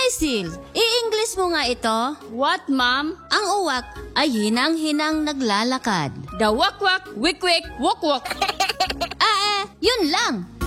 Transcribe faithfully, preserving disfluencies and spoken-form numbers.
Cecil, i-English mo nga ito. What, ma'am? Ang uwak ay hinang-hinang naglalakad. The wak-wak, wik-wik, wok-wok. Ah, eh, yun lang.